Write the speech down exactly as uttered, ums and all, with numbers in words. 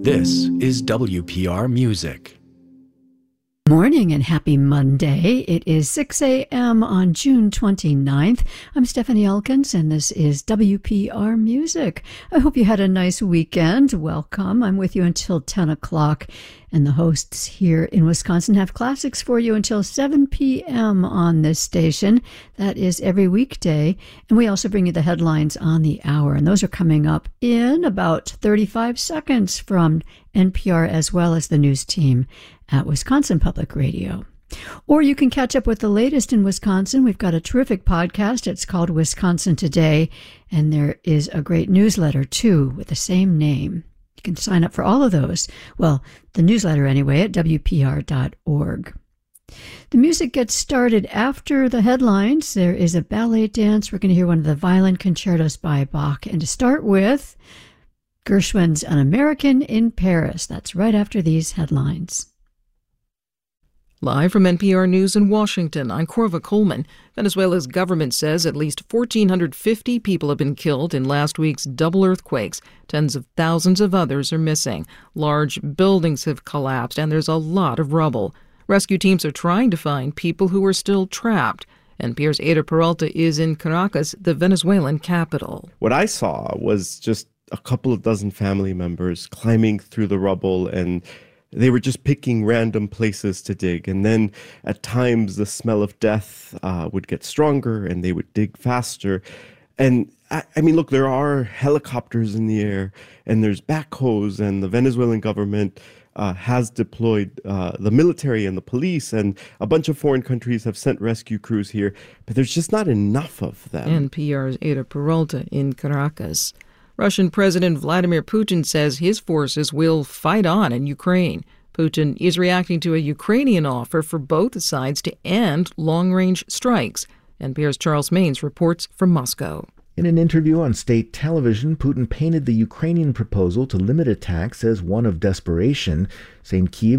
This is W P R Music. Morning and happy Monday. It is six a.m. on June twenty-ninth. I'm Stephanie Elkins and this is W P R Music. I hope you had a nice weekend. Welcome. I'm with you until ten o'clock, and the hosts here in Wisconsin have classics for you until seven p.m. on this station. That is every weekday, and we also bring you the headlines on the hour, and those are coming up in about thirty-five seconds from N P R as well as the news team at Wisconsin Public Radio. Or you can catch up with the latest in Wisconsin. We've got a terrific podcast. It's called Wisconsin Today, and there is a great newsletter, too, with the same name. You can sign up for all of those. Well, the newsletter anyway, at W P R dot org. The music gets started after the headlines. There is a ballet dance. We're going to hear one of the violin concertos by Bach. And to start with, Gershwin's An American in Paris. That's right after these headlines. Live from N P R News in Washington, I'm Corva Coleman. Venezuela's government says at least one thousand four hundred fifty people have been killed in last week's double earthquakes. Tens of thousands of others are missing. Large buildings have collapsed, and there's a lot of rubble. Rescue teams are trying to find people who are still trapped. N P R's Ada Peralta is in Caracas, the Venezuelan capital. What I saw was just a couple of dozen family members climbing through the rubble, and they were just picking random places to dig. And then at times the smell of death uh, would get stronger and they would dig faster. And I, I mean, look, there are helicopters in the air and there's backhoes, and the Venezuelan government uh, has deployed uh, the military and the police, and a bunch of foreign countries have sent rescue crews here, but there's just not enough of them. N P R's Ada Peralta in Caracas. Russian President Vladimir Putin says his forces will fight on in Ukraine. Putin is reacting to a Ukrainian offer for both sides to end long-range strikes. N P R's Charles Maines reports from Moscow. In an interview on state television, Putin painted the Ukrainian proposal to limit attacks as one of desperation, saying Kyiv